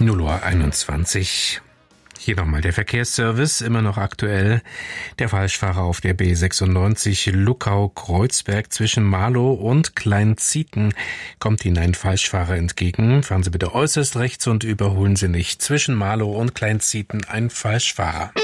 0:21 Uhr. Hier nochmal der Verkehrsservice, immer noch aktuell. Der Falschfahrer auf der B96 Luckau-Kreuzberg zwischen Marlow und Kleinzieten kommt Ihnen ein Falschfahrer entgegen. Fahren Sie bitte äußerst rechts und überholen Sie nicht. Zwischen Marlow und Kleinzieten ein Falschfahrer.